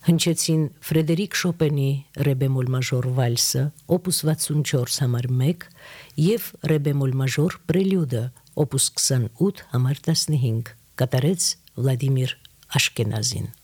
Հնչեցին Ֆրեդերիկ Շոպենի ռե բեմոլ մաժոր վալսը, օպուս 64 համար 1 և ռե բեմոլ մաժոր պրելյուդը, օպուս 28 համար 15, կատարեց Վլադիմիր Աշկենազին։